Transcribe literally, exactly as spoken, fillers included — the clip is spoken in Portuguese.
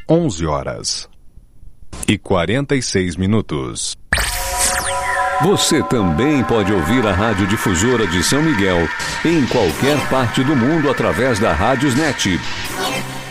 onze horas e quarenta e seis minutos. Você também pode ouvir a Rádio Difusora de São Miguel em qualquer parte do mundo através da Rádiosnet.